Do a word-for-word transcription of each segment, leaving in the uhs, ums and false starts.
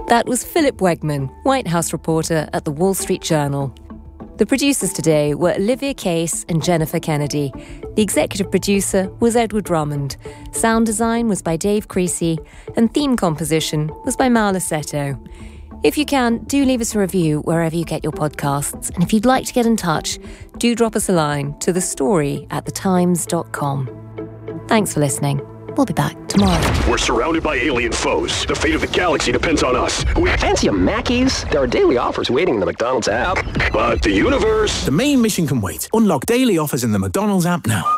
That was Philip Wegman, White House reporter at the Wall Street Journal. The producers today were Olivia Case and Jennifer Kennedy. The executive producer was Edward Drummond. Sound design was by Dave Creasy, and theme composition was by Marla Seto. If you can, do leave us a review wherever you get your podcasts. And if you'd like to get in touch, do drop us a line to the story at the times dot com. Thanks for listening. We'll be back tomorrow. We're surrounded by alien foes. The fate of the galaxy depends on us. We fancy a Mackey's? There are daily offers waiting in the McDonald's app. But the universe... The main mission can wait. Unlock daily offers in the McDonald's app now.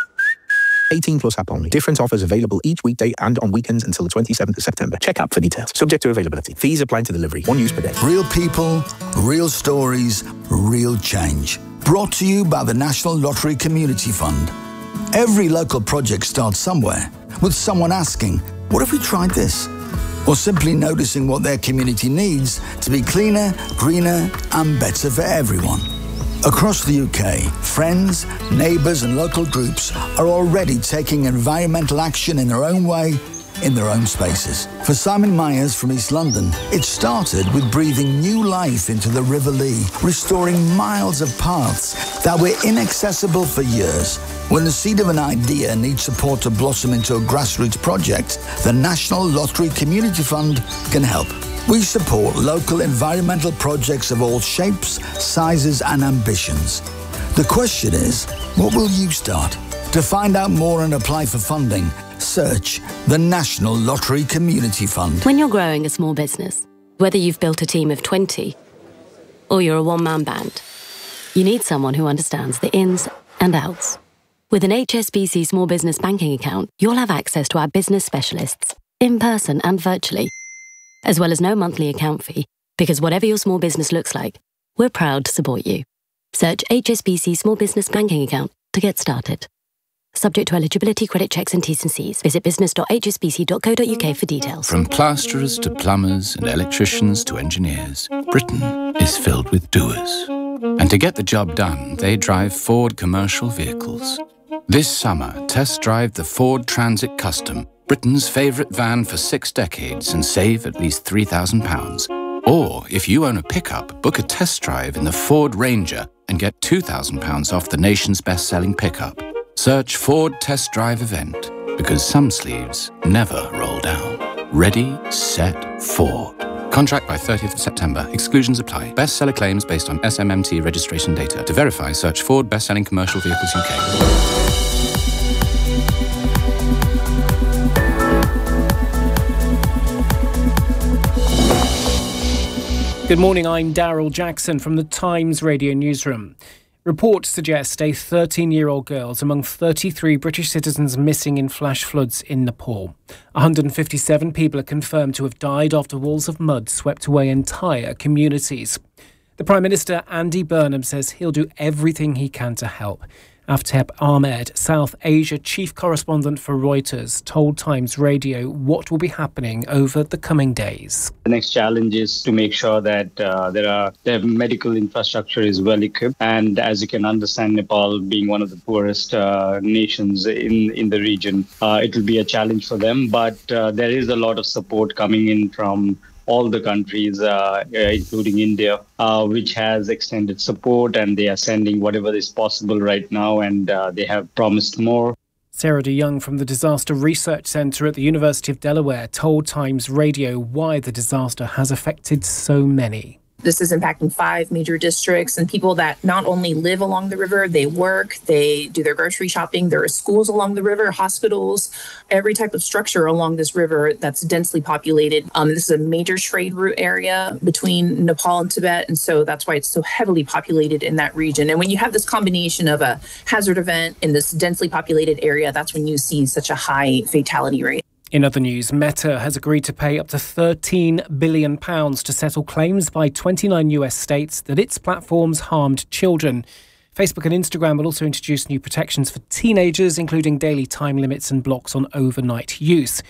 eighteen plus app only. Different offers available each weekday and on weekends until the twenty-seventh of September. Check app for details. Subject to availability. Fees apply to delivery. One use per day. Real people, real stories, real change. Brought to you by the National Lottery Community Fund. Every local project starts somewhere, with someone asking, what if we tried this? Or simply noticing what their community needs to be cleaner, greener, and better for everyone. Across the U K, friends, neighbours and local groups are already taking environmental action in their own way, in their own spaces. For Simon Myers from East London, it started with breathing new life into the River Lee, restoring miles of paths that were inaccessible for years. When the seed of an idea needs support to blossom into a grassroots project, the National Lottery Community Fund can help. We support local environmental projects of all shapes, sizes and ambitions. The question is, what will you start? To find out more and apply for funding, search the National Lottery Community Fund. When you're growing a small business, whether you've built a team of twenty or you're a one-man band, you need someone who understands the ins and outs. With an H S B C Small Business Banking account, you'll have access to our business specialists, in person and virtually, as well as no monthly account fee, because whatever your small business looks like, we're proud to support you. Search H S B C Small Business Banking Account to get started. Subject to eligibility, credit checks and T's and C's. Visit business dot h s b c dot co dot u k for details. From plasterers to plumbers and electricians to engineers, Britain is filled with doers. And to get the job done, they drive Ford commercial vehicles. This summer, test drive the Ford Transit Custom, Britain's favourite van for six decades, and save at least three thousand pounds. Or, if you own a pickup, book a test drive in the Ford Ranger and get two thousand pounds off the nation's best-selling pickup. Search Ford Test Drive Event, because some sleeves never roll down. Ready, set, Ford. Contract by thirtieth of September. Exclusions apply. Bestseller claims based on S M M T registration data. To verify, search Ford Best-Selling Commercial Vehicles U K. Good morning, I'm Daryl Jackson from the Times Radio Newsroom. Reports suggest a thirteen-year-old girl is among thirty-three British citizens missing in flash floods in Nepal. one hundred fifty-seven people are confirmed to have died after walls of mud swept away entire communities. The Prime Minister, Andy Burnham, says he'll do everything he can to help. Aftep Ahmed, South Asia chief correspondent for Reuters, told Times Radio what will be happening over the coming days. The next challenge is to make sure that uh, there are the medical infrastructure is well equipped. And as you can understand, Nepal being one of the poorest uh, nations in, in the region, uh, it will be a challenge for them. But uh, there is a lot of support coming in from all the countries, uh, including India, uh, which has extended support, and they are sending whatever is possible right now, and uh, they have promised more. Sarah de Young from the Disaster Research Centre at the University of Delaware told Times Radio why the disaster has affected so many. This is impacting five major districts and people that not only live along the river, they work, they do their grocery shopping. There are schools along the river, hospitals, every type of structure along this river that's densely populated. Um, this is a major trade route area between Nepal and Tibet. And so that's why it's so heavily populated in that region. And when you have this combination of a hazard event in this densely populated area, that's when you see such a high fatality rate. In other news, Meta has agreed to pay up to thirteen billion pounds to settle claims by twenty-nine U S states that its platforms harmed children. Facebook and Instagram will also introduce new protections for teenagers, including daily time limits and blocks on overnight use.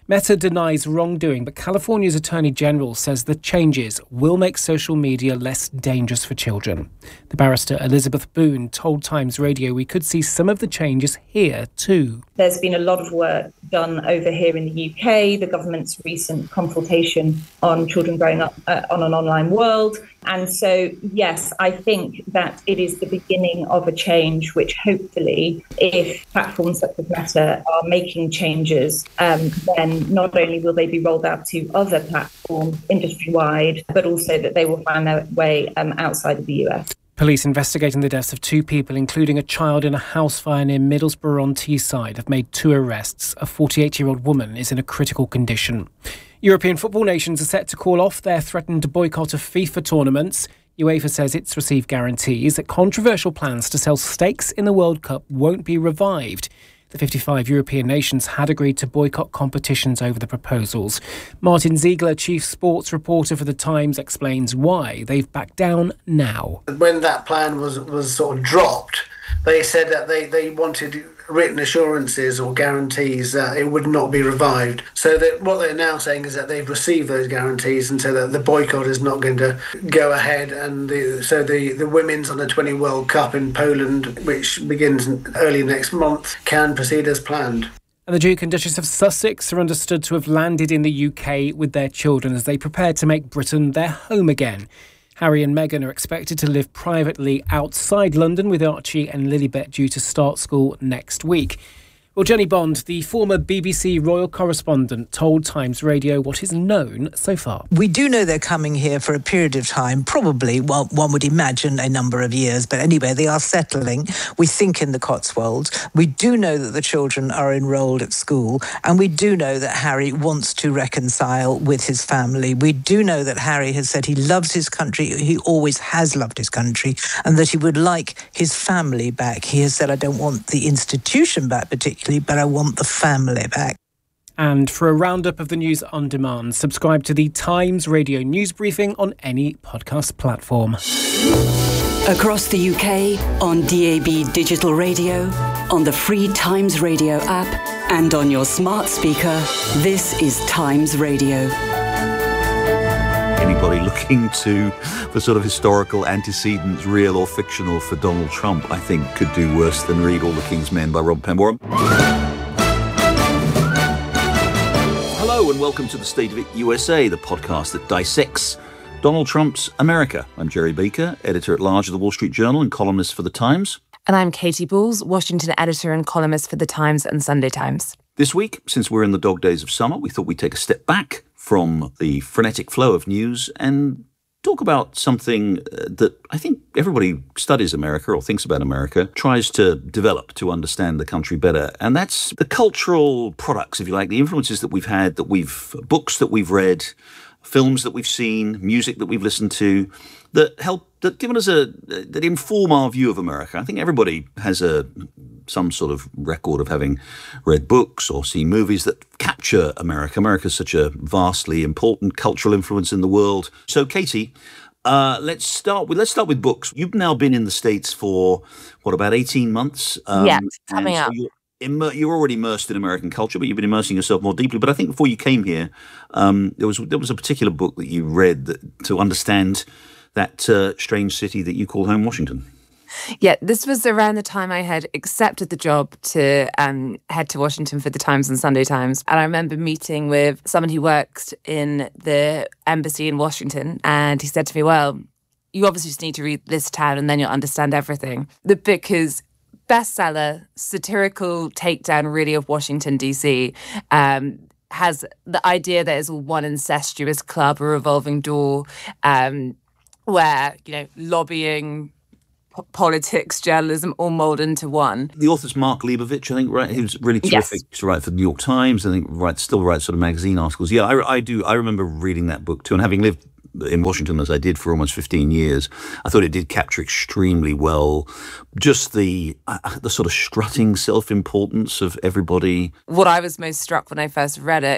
Meta denies wrongdoing, but California's Attorney General says the changes will make social media less dangerous for children. The barrister Elizabeth Boone told Times Radio we could see some of the changes here too. There's been a lot of work done over here in the U K, the government's recent consultation on children growing up uh, on an online world. And so, yes, I think that it is the beginning of a change, which hopefully, if platforms such as Meta are making changes, um, then not only will they be rolled out to other platforms industry-wide, but also that they will find their way um, outside of the U S. Police investigating the deaths of two people, including a child in a house fire near Middlesbrough-on-Teesside, have made two arrests. A forty-eight-year-old woman is in a critical condition. European football nations are set to call off their threatened boycott of FIFA tournaments. UEFA says it's received guarantees that controversial plans to sell stakes in the World Cup won't be revived. The fifty-five European nations had agreed to boycott competitions over the proposals. Martin Ziegler, chief sports reporter for The Times, explains why they've backed down now. When that plan was, was sort of dropped, they said that they, they wanted written assurances or guarantees that it would not be revived. So that what they're now saying is that they've received those guarantees and so that the boycott is not going to go ahead. And the, so the, the Women's Under twenty World Cup in Poland, which begins early next month, can proceed as planned. And the Duke and Duchess of Sussex are understood to have landed in the U K with their children as they prepare to make Britain their home again. Harry and Meghan are expected to live privately outside London, with Archie and Lilibet due to start school next week. Well, Jenny Bond, the former B B C royal correspondent, told Times Radio what is known so far. We do know they're coming here for a period of time, probably, well, one would imagine a number of years. But anyway, they are settling, we think, in the Cotswolds. We do know that the children are enrolled at school. And we do know that Harry wants to reconcile with his family. We do know that Harry has said he loves his country. He always has loved his country, and that he would like his family back. He has said, I don't want the institution back particularly, but I want the family back. And for a roundup of the news on demand, subscribe to the Times Radio News Briefing on any podcast platform. Across the U K, on D A B digital radio, on the free Times Radio app, and on your smart speaker, this is Times Radio. Anybody looking to for sort of historical antecedents, real or fictional, for Donald Trump, I think could do worse than read All the King's Men by Rob Pembrome. Hello and welcome to the State of It U S A, the podcast that dissects Donald Trump's America. I'm Jerry Baker, editor-at-large of the Wall Street Journal and columnist for The Times. And I'm Katie Balls, Washington editor and columnist for The Times and Sunday Times. This week, since we're in the dog days of summer, we thought we'd take a step back from the frenetic flow of news and talk about something that I think everybody studies America or thinks about America, tries to develop to understand the country better. And that's the cultural products, if you like, the influences that we've had, that we've, books that we've read, films that we've seen, music that we've listened to, that help, that given us a, that inform our view of America. I think everybody has a some sort of record of having read books or seen movies that capture America. America's such a vastly important cultural influence in the world. So, Katie, uh, let's start with let's start with books. You've now been in the States for what, about eighteen months? Um, yeah, coming so up. You're, immer- you're already immersed in American culture, but you've been immersing yourself more deeply. But I think before you came here, um, there was there was a particular book that you read that, to understand that uh, strange city that you call home, Washington. Yeah, this was around the time I had accepted the job to um, head to Washington for the Times and Sunday Times. And I remember meeting with someone who works in the embassy in Washington. And he said to me, well, you obviously just need to read this town and then you'll understand everything. The book is bestseller, satirical takedown really of Washington, D C, um, has the idea that it's all one incestuous club, a revolving door, um, where, you know, lobbying, p- politics, journalism, all mold into one. The author's Mark Leibovich, I think, right? He was really terrific yes. to write for the New York Times. I think right, still writes sort of magazine articles. Yeah, I, I do. I remember reading that book too, and having lived in Washington as I did for almost fifteen years, I thought it did capture extremely well just the uh, the sort of strutting self-importance of everybody. What I was most struck when I first read it,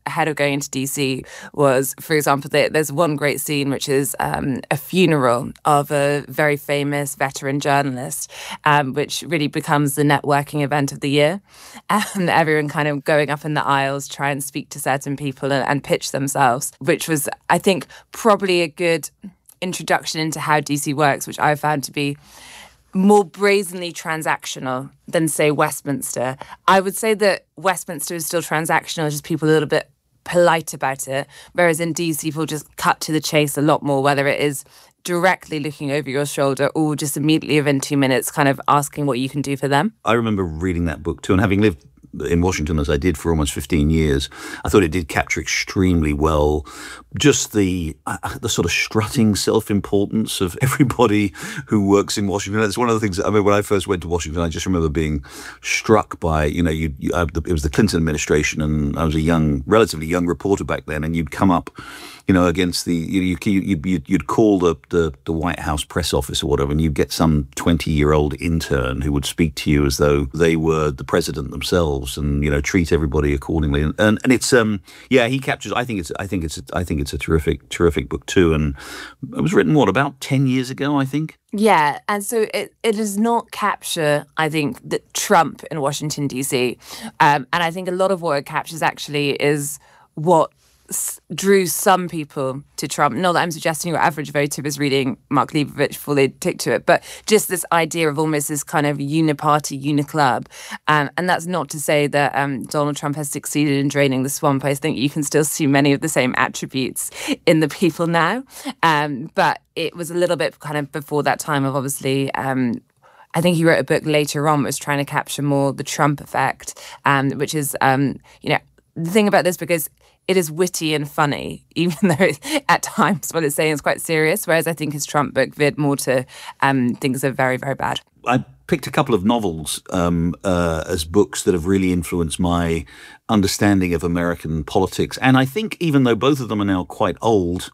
ahead of going into D C was, for example, there's one great scene which is um, a funeral of a very famous veteran journalist, um, which really becomes the networking event of the year. And everyone kind of going up in the aisles, try and speak to certain people and, and pitch themselves, which was, I think, probably a good introduction into how D C works, which I found to be more brazenly transactional than, say, Westminster. I would say that Westminster is still transactional, just people a little bit polite about it, whereas in D C, people just cut to the chase a lot more, whether it is directly looking over your shoulder or just immediately within two minutes kind of asking what you can do for them. I remember reading that book too, and having lived in Washington as I did for almost fifteen years, I thought it did capture extremely well just the uh, the sort of strutting self-importance of everybody who works in Washington. That's one of the things, I mean, when I first went to Washington, I just remember being struck by, you know, you, you, I, it was the Clinton administration, and I was a young, relatively young reporter back then, and you'd come up, you know, against the, you, you, you, you'd, you'd call the, the, the White House press office or whatever, and you'd get some twenty-year-old intern who would speak to you as though they were the president themselves, and, you know, treat everybody accordingly. And and, and it's um yeah, he captures. I think it's I think it's I think it's a terrific terrific book too. And it was written what, about ten years ago, I think. Yeah, and so it, it does not capture, I think, the Trump in Washington D C, um, and I think a lot of what it captures actually is what drew some people to Trump. Not that I'm suggesting your average voter was reading Mark Leibovich before they tick to it, but just this idea of almost this kind of uniparty, uniclub. Um, and that's not to say that um, Donald Trump has succeeded in draining the swamp. I think you can still see many of the same attributes in the people now. Um, but it was a little bit kind of before that time of obviously... Um, I think he wrote a book later on that was trying to capture more the Trump effect, um, which is, um, you know, the thing about this, because it is witty and funny, even though at times what it's saying is quite serious, whereas I think his Trump book veered more to um, things are very, very bad. I picked a couple of novels um, uh, as books that have really influenced my understanding of American politics. And I think even though both of them are now quite old,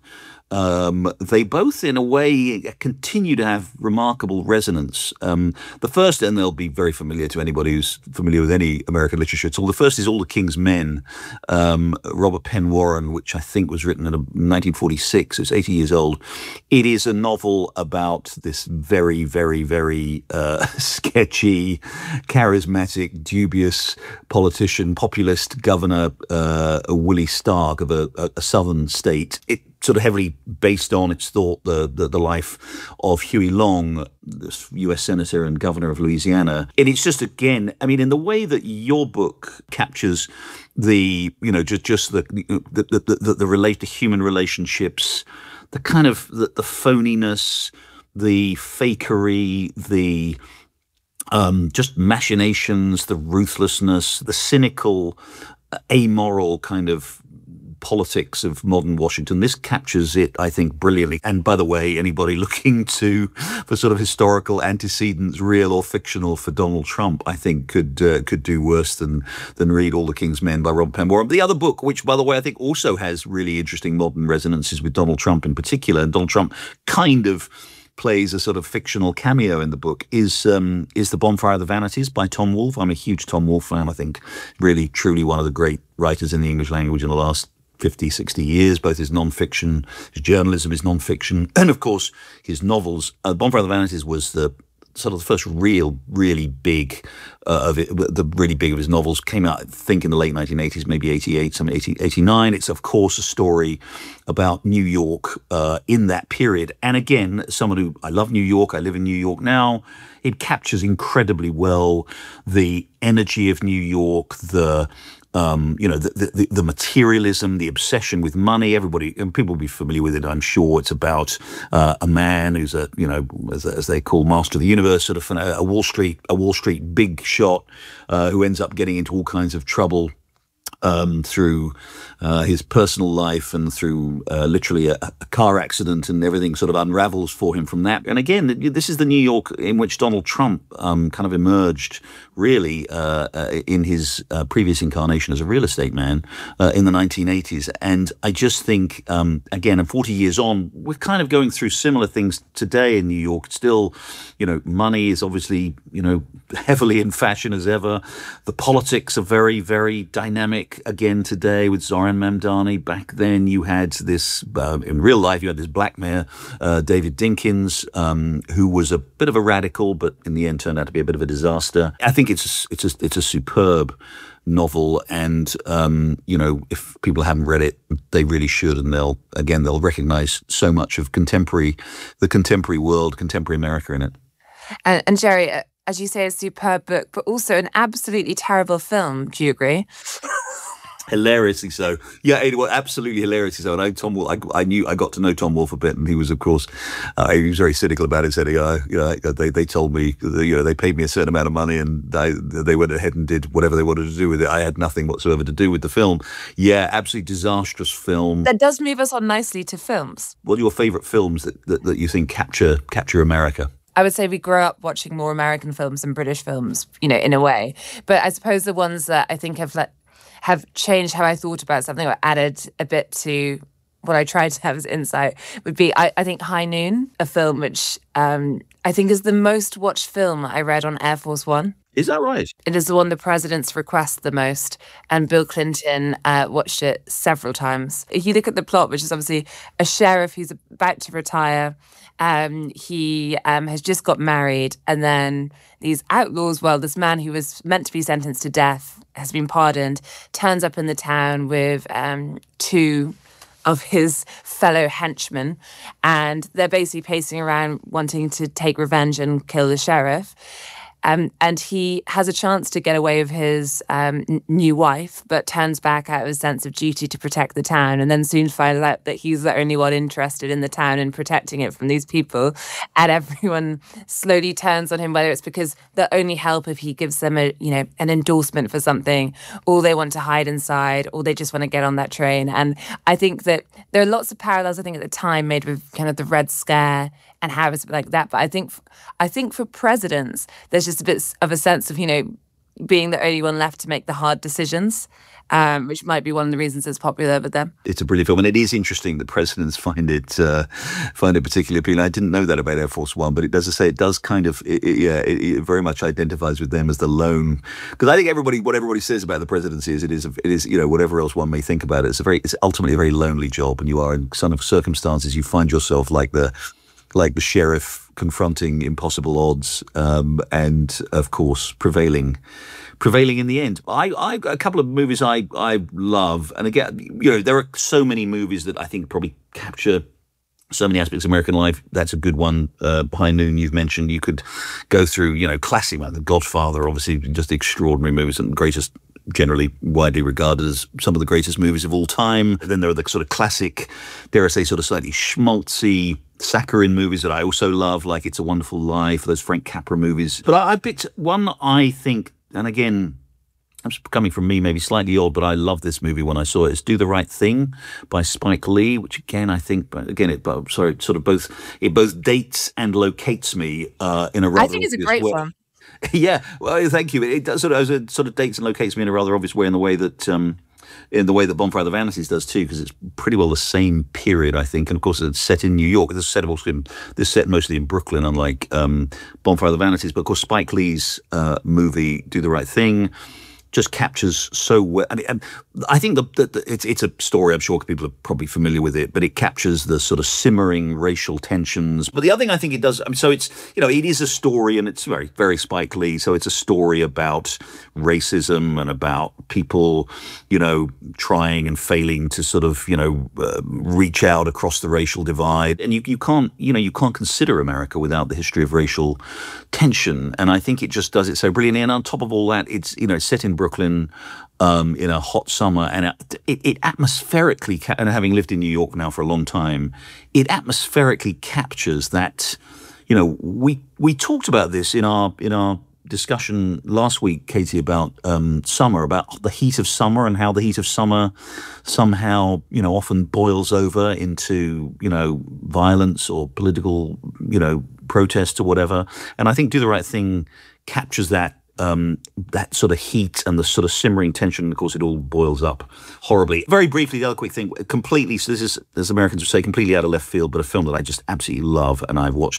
Um, they both, in a way, continue to have remarkable resonance. Um, the first, and they'll be very familiar to anybody who's familiar with any American literature at all, the first is All the King's Men, um, Robert Penn Warren, which I think was written in nineteen forty-six. It's eighty years old. It is a novel about this very, very, very uh, sketchy, charismatic, dubious politician, populist governor, uh, Willie Stark of a, a, a southern state. It sort of heavily based on, it's thought, the, the the life of Huey Long, this U S senator and governor of Louisiana. And it's just, again, I mean, in the way that your book captures the, you know, just just the the the, the, the relate to human relationships, the kind of the, the phoniness, the fakery, the um, just machinations, the ruthlessness, the cynical, amoral kind of politics of modern Washington. This captures it, I think, brilliantly. And by the way, anybody looking to for sort of historical antecedents, real or fictional, for Donald Trump, I think could uh, could do worse than than read All the King's Men by Robert Penn Warren. The other book, which, by the way, I think also has really interesting modern resonances with Donald Trump in particular, and Donald Trump kind of plays a sort of fictional cameo in the book, is um, is The Bonfire of the Vanities by Tom Wolfe. I'm a huge Tom Wolfe fan. I think really, truly one of the great writers in the English language in the last fifty, sixty years. Both his non-fiction, his journalism, his non-fiction, and of course his novels. Uh, Bonfire of the Vanities was the sort of the first real, really big uh, of it. The really big of his novels came out, I think, in the late nineteen eighties, maybe eighty-eight, some eighty, eighty-nine. It's of course a story about New York uh, in that period. And again, someone who, I love New York. I live in New York now. It captures incredibly well the energy of New York, the Um, you know, the, the the materialism, the obsession with money. Everybody, and people will be familiar with it, I'm sure. It's about uh, a man who's a, you know, as, as they call Master of the Universe, sort of a, a Wall Street, a Wall Street big shot uh, who ends up getting into all kinds of trouble Um, through uh, his personal life and through uh, literally a, a car accident, and everything sort of unravels for him from that. And again, this is the New York in which Donald Trump um, kind of emerged, really, uh, uh, in his uh, previous incarnation as a real estate man uh, in the nineteen eighties. And I just think, um, again, and forty years on, we're kind of going through similar things today in New York. Still, you know, money is obviously, you know, heavily in fashion as ever. The politics are very, very dynamic. Titanic again today with Zoran Mamdani. Back then you had this, uh, in real life, you had this black mayor, uh, David Dinkins, um, who was a bit of a radical, but in the end turned out to be a bit of a disaster. I think it's a, it's a, it's a superb novel, and um, you know, if people haven't read it, they really should, and they'll again they'll recognise so much of contemporary, the contemporary world, contemporary America in it. And, and Jerry, as you say, a superb book, but also an absolutely terrible film. Do you agree? Hilariously so. Yeah, it was absolutely hilariously so. And I, Tom Wolfe, I, I knew, I got to know Tom Wolfe a bit, and he was, of course, uh, he was very cynical about it. Said, uh, you know, they they told me, you know, they paid me a certain amount of money, and I, they went ahead and did whatever they wanted to do with it. I had nothing whatsoever to do with the film. Yeah, absolutely disastrous film. That does move us on nicely to films. What are your favourite films that, that that you think capture capture America? I would say we grew up watching more American films than British films, you know, in a way. But I suppose the ones that I think have let, have changed how I thought about something or added a bit to what I tried to have as insight would be, I, I think, High Noon, a film which um, I think is the most watched film I read on Air Force One. Is that right? It is the one the presidents request the most, and Bill Clinton uh, watched it several times. If you look at the plot, which is obviously a sheriff who's about to retire, um, he um, has just got married, and then these outlaws, well, this man who was meant to be sentenced to death has been pardoned, turns up in the town with um, two of his fellow henchmen, and they're basically pacing around wanting to take revenge and kill the sheriff. Um, and he has a chance to get away with his um, n- new wife, but turns back out of a sense of duty to protect the town, and then soon finds out that he's the only one interested in the town and protecting it from these people. And everyone slowly turns on him, whether it's because they'll only help if he gives them a, you know, an endorsement for something, or they want to hide inside, or they just want to get on that train. And I think that there are lots of parallels, I think, at the time made with kind of the Red Scare and how it's like that. But I think, I think for presidents, there's just a bit of a sense of, you know, being the only one left to make the hard decisions, um, which might be one of the reasons it's popular with them. It's a brilliant film, and it is interesting that presidents find it uh, find it particularly appealing. I didn't know that about Air Force One, but it does say it does kind of it, it, yeah, it, it very much identifies with them as the lone. Because I think everybody, what everybody says about the presidency is it is a, it is you know whatever else one may think about it, it's a very it's ultimately a very lonely job, and you are in some of circumstances you find yourself like the. like the sheriff confronting impossible odds, um, and of course prevailing, prevailing in the end. I, I, a couple of movies I, I love, and again, you know, there are so many movies that I think probably capture so many aspects of American life. That's a good one. Uh, High Noon, you've mentioned. You could go through, you know, classic, like The Godfather, obviously just extraordinary movies and greatest. Generally widely regarded as some of the greatest movies of all time. Then there are the sort of classic, dare I say, sort of slightly schmaltzy, saccharine movies that I also love, like It's a Wonderful Life, those Frank Capra movies. But I, I picked one I think, and again, it's coming from me, maybe slightly odd, but I love this movie when I saw it. It's Do the Right Thing by Spike Lee, which again, I think, again, it sorry, sort of both, it both dates and locates me uh, in a rather I think it's a great way. one. Yeah, well, thank you. It does sort of, it sort of dates and locates me in a rather obvious way, in the way that um, in the way that Bonfire of the Vanities does too, because it's pretty well the same period, I think. And of course, it's set in New York. This is set also in, this is set mostly in Brooklyn, unlike um, Bonfire of the Vanities. But of course, Spike Lee's uh, movie Do the Right Thing just captures so well. And, and I think the, the, the, it's, it's a story, I'm sure people are probably familiar with it, but it captures the sort of simmering racial tensions. But the other thing I think it does, I mean, so it's, you know, it is a story, and it's very, very Spike Lee. So it's a story about racism and about people, you know, trying and failing to sort of, you know, uh, reach out across the racial divide. And you, you can't, you know, you can't consider America without the history of racial tension. And I think it just does it so brilliantly. And on top of all that, it's, you know, it's set in Brooklyn um, in a hot summer, and it, it atmospherically, and having lived in New York now for a long time, it atmospherically captures that. You know, we we talked about this in our in our discussion last week, Katie, about um, summer, about the heat of summer, and how the heat of summer somehow, you know, often boils over into, you know, violence or political, you know, protest or whatever. And I think Do the Right Thing captures that. Um, that sort of heat and the sort of simmering tension, and of course it all boils up horribly. Very briefly, the other quick thing, completely, so this is, as Americans would say, completely out of left field, but a film that I just absolutely love and I've watched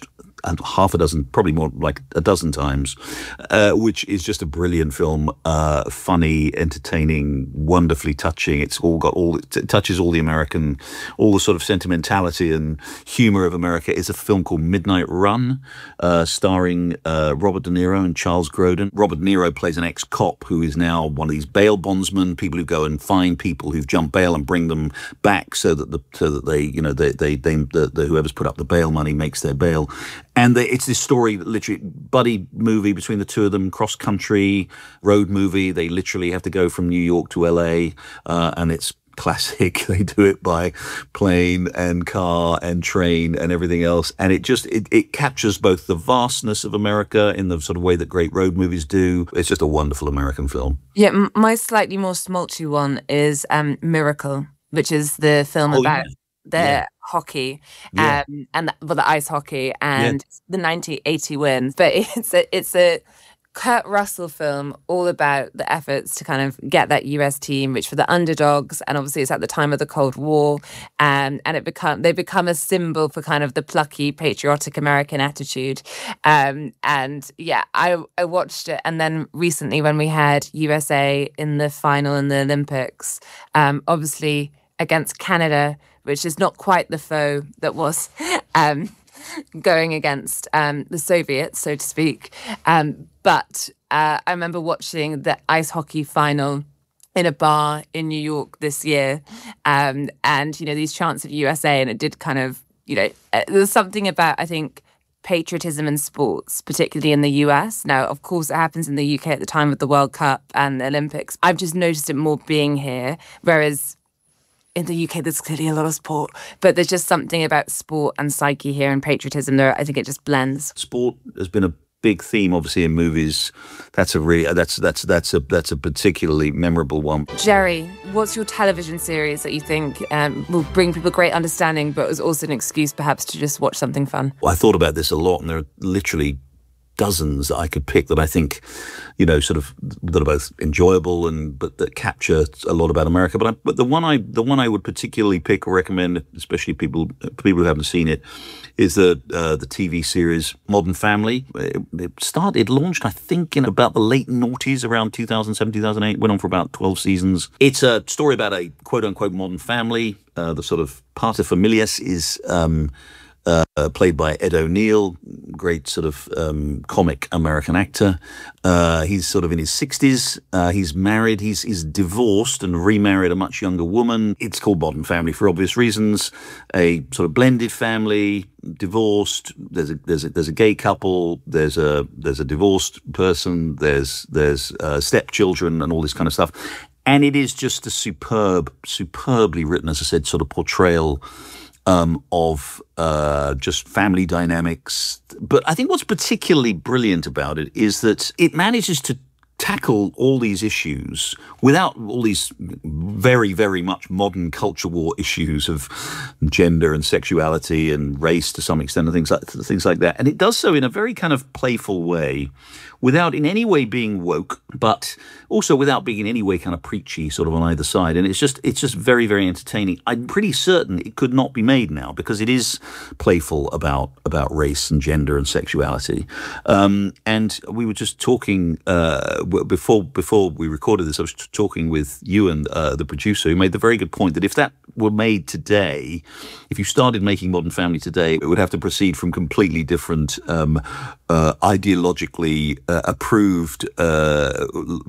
half a dozen, probably more like a dozen times, uh, which is just a brilliant film, uh, funny, entertaining, wonderfully touching. It's all got all, it touches all the American, all the sort of sentimentality and humor of America. It's a film called Midnight Run, uh, starring uh, Robert De Niro and Charles Grodin. Robert De Niro plays an ex-cop who is now one of these bail bondsmen, people who go and find people who've jumped bail and bring them back so that the so that they, you know, they they, they the, the, whoever's put up the bail money makes their bail. And they, it's this story, literally, buddy movie between the two of them, cross-country road movie. They literally have to go from New York to L A, uh, and it's classic. They do it by plane and car and train and everything else. And it just, it, it captures both the vastness of America in the sort of way that great road movies do. It's just a wonderful American film. Yeah, m- my slightly more smolty one is um, Miracle, which is the film Oh, about yeah. the Yeah. hockey Yeah. um, and the, well, the ice hockey and the nineteen eighty win. But it's a, it's a Kurt Russell film all about the efforts to kind of get that U S team, which were the underdogs, and obviously it's at the time of the Cold War, um, and it become they become a symbol for kind of the plucky, patriotic American attitude. Um, and yeah, I I watched it, and then recently when we had U S A in the final in the Olympics, um, obviously against Canada, which is not quite the foe that was um, going against um, the Soviets, so to speak. Um, but uh, I remember watching the ice hockey final in a bar in New York this year, um, and, you know, these chants of U S A, and it did kind of, you know, uh, there's something about, I think, patriotism in sports, particularly in the U S. Now, of course, it happens in the U K at the time of the World Cup and the Olympics. I've just noticed it more being here, whereas in the U K, there's clearly a lot of sport, but there's just something about sport and psyche here and patriotism there. I think it just blends. Sport has been a big theme, obviously, in movies. That's a really that's that's that's a that's a particularly memorable one. Jerry, what's your television series that you think um, will bring people great understanding, but was also an excuse perhaps to just watch something fun? Well, I thought about this a lot, and there are literally dozens that I could pick that I think, you know, sort of that are both enjoyable and but that capture a lot about America. But I, but the one I the one I would particularly pick or recommend, especially people people who haven't seen it, is the uh, the T V series Modern Family. It, it started, it launched, I think, in about the late noughties, around two thousand seven, two thousand eight. Went on for about twelve seasons. It's a story about a quote unquote modern family. Uh, the sort of paterfamilias is Um, Uh, played by Ed O'Neill, great sort of um, comic American actor. Uh, he's sort of in his sixties. Uh, he's married. He's, he's divorced and remarried a much younger woman. It's called Modern Family for obvious reasons. A sort of blended family, divorced. There's a there's a there's a gay couple. There's a there's a divorced person. There's there's uh, stepchildren and all this kind of stuff. And it is just a superb, superbly written, as I said, sort of portrayal Um, of uh, just family dynamics. But I think what's particularly brilliant about it is that it manages to tackle all these issues without all these very, very much modern culture war issues of gender and sexuality and race to some extent and things like things like that. And it does so in a very kind of playful way, without in any way being woke, but also without being in any way kind of preachy sort of on either side. And it's just it's just very, very entertaining. I'm pretty certain it could not be made now because it is playful about about race and gender and sexuality. Um, and we were just talking uh, before before we recorded this, I was talking with Ewan, uh, the producer, who made the very good point that if that were made today, if you started making Modern Family today, it would have to proceed from completely different um, uh, ideologically uh, approved uh,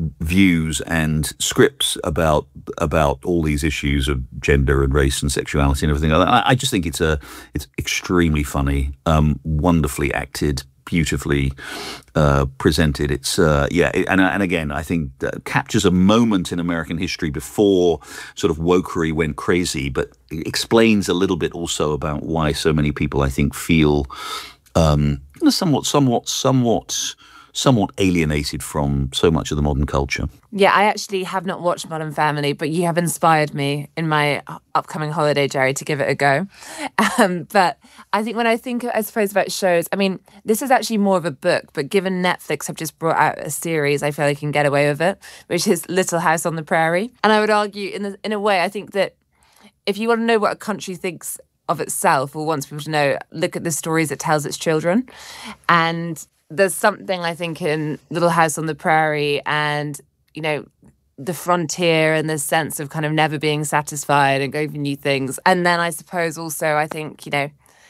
views and scripts about about all these issues of gender and race and sexuality and everything like that. I, I just think it's a it's extremely funny, um, wonderfully acted, beautifully uh, presented. It's uh, yeah, it, and and again, I think that captures a moment in American history before sort of wokery went crazy, but it explains a little bit also about why so many people, I think, feel um, somewhat, somewhat, somewhat. somewhat alienated from so much of the modern culture. Yeah, I actually have not watched Modern Family, but you have inspired me in my upcoming holiday, Jerry, to give it a go. Um, but I think when I think, I suppose, about shows, I mean, this is actually more of a book, but given Netflix have just brought out a series, I feel I can get away with it, which is Little House on the Prairie. And I would argue, in the, in a way, I think that if you want to know what a country thinks of itself or wants people to know, look at the stories it tells its children. And there's something, I think, in Little House on the Prairie and, you know, the frontier and the sense of kind of never being satisfied and going for new things. And then I suppose also, I think, you know,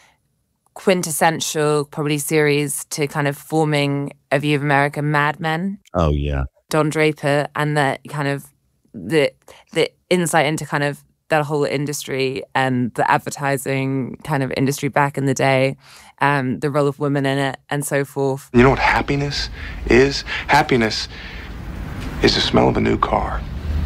quintessential probably series to kind of forming a view of America, Mad Men. Oh, yeah. Don Draper and the kind of the the insight into kind of that whole industry and the advertising kind of industry back in the day, um, the role of women in it and so forth. You know what happiness is? Happiness is the smell of a new car.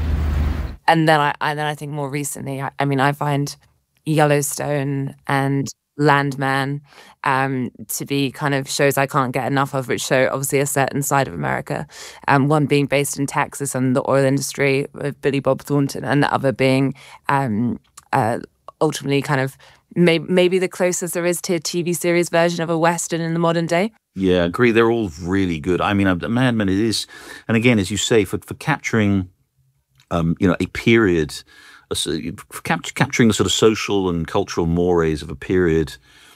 And then I, and then I think more recently, I, I mean, I find Yellowstone and Landman um, to be kind of shows I can't get enough of, which show obviously a certain side of America. Um, one being based in Texas and the oil industry with Billy Bob Thornton, and the other being um, uh, ultimately kind of may- maybe the closest there is to a T V series version of a Western in the modern day. Yeah, I agree. They're all really good. I mean, Mad Men, it is, and again, as you say, for, for capturing, um, you know, a period, Cap- capturing the sort of social and cultural mores of a period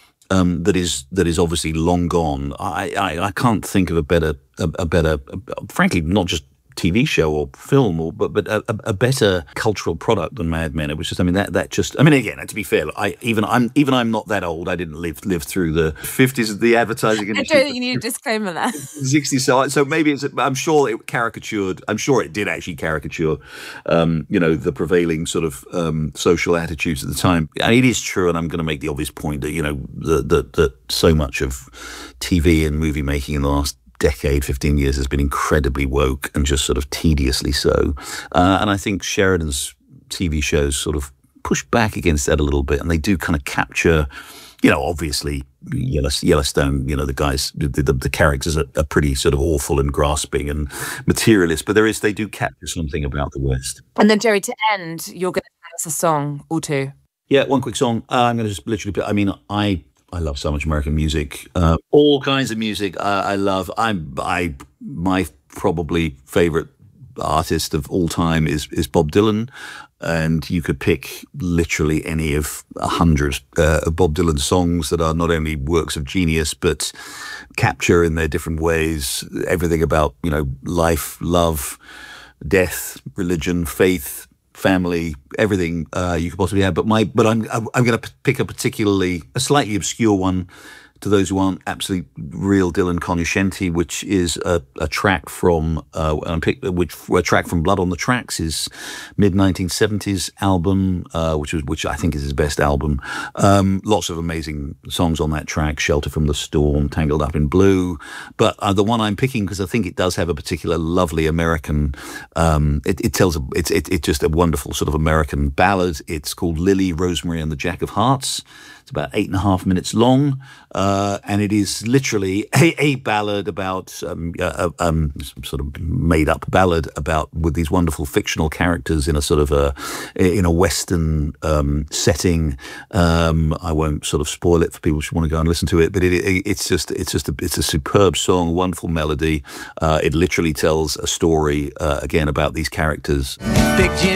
um, that is that is obviously long gone. I, I, I can't think of a better a, a better, a, frankly, not just T V show or film, or but but a, a better cultural product than Mad Men. It was just, I mean, that that just, I mean, again, to be fair, I even I'm even I'm not that old. I didn't live live through the fifties of the advertising industry. I don't think you need a disclaimer there. sixties, so so maybe it's. I'm sure it caricatured. I'm sure it did actually caricature, um, you know, the prevailing sort of um, social attitudes at the time. And it is true, and I'm going to make the obvious point that you know that that that so much of T V and movie making in the last decade, fifteen years has been incredibly woke and just sort of tediously so. Uh, and I think Sheridan's T V shows sort of push back against that a little bit, and they do kind of capture, you know, obviously Yellowstone, you know, the guys, the, the, the characters are, are pretty sort of awful and grasping and materialist, but there is, they do capture something about the West. And then, Jerry, to end, you're going to tell us a song or two. Yeah, one quick song. Uh, I'm going to just literally, I mean, I... I love so much American music, uh, all kinds of music. I, I love. I'm. I my probably favorite artist of all time is is Bob Dylan, and you could pick literally any of a hundred uh, of Bob Dylan songs that are not only works of genius but capture in their different ways everything about, you know, life, love, death, religion, faith, family, everything uh, you could possibly have. But my, but I'm I'm going to pick a particularly a slightly obscure one to those who aren't absolutely real Dylan cognoscenti, which is a, a track from uh, I'm pick, which a track from Blood on the Tracks, his mid nineteen seventies album, uh, which was which I think is his best album. Um, lots of amazing songs on that track: Shelter from the Storm, Tangled Up in Blue. But uh, the one I'm picking, because I think it does have a particular lovely American. Um, it, it tells a, it's it, it's just a wonderful sort of American ballad. It's called Lily, Rosemary, and the Jack of Hearts. It's about eight and a half minutes long, uh, and it is literally a, a ballad about, um, uh, um, some sort of made-up ballad about with these wonderful fictional characters in a sort of a in a Western um, setting. Um, I won't sort of spoil it for people who want to go and listen to it, but it, it, it's just it's just a, it's a superb song, wonderful melody. Uh, it literally tells a story uh, again about these characters. Big